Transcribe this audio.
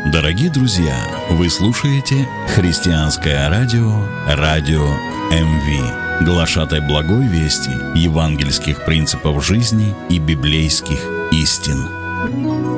Дорогие друзья, вы слушаете христианское радио «Радио МВ», глашатай благой вести, евангельских принципов жизни и библейских истин.